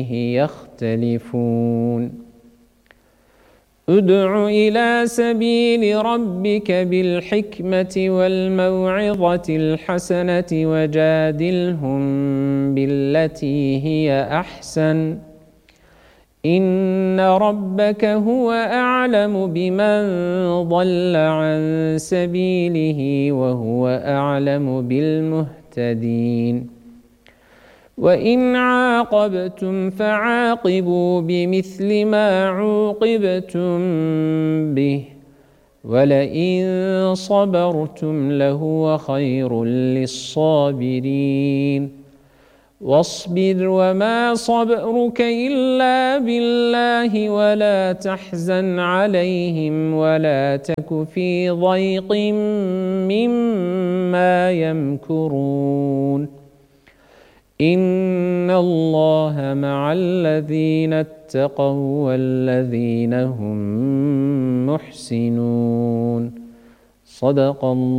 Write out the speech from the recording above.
يختلفون ادع إلى سبيل ربك بالحكمة والموعظة الحسنة وجادلهم بالتي هي أحسن إن ربك هو أعلم بمن ضل عن سبيله وهو أعلم بالمهتدين وإن عاقبتم فعاقبوا بمثل ما عوقبتم به ولئن صبرتم لهو خير للصابرين واصبر وما صبرك إلا بالله ولا تحزن عليهم ولا تك في ضيق مما يمكرون إن الله مع الذين اتقوا والذين هم محسنون صدق الله